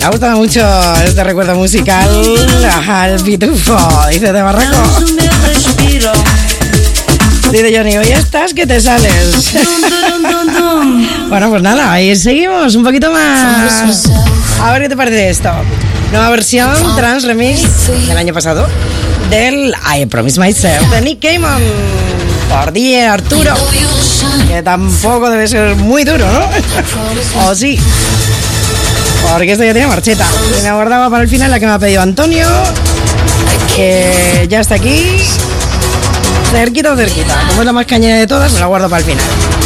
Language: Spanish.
ha gustado mucho este recuerdo musical al Pitufo, dice de Barraco. Dice Johnny, hoy estás que te sales. Bueno, pues nada, ahí seguimos un poquito más. A ver qué te parece esto. Nueva versión trans remix del año pasado del I Promise Myself de Nick Cayman por DJ Arturo, que tampoco debe ser muy duro, ¿no? O sí, porque esto ya tiene marcheta. Y me aguardaba para el final la que me ha pedido Antonio, que ya está aquí, cerquita, como es la más cañera de todas, me la guardo para el final.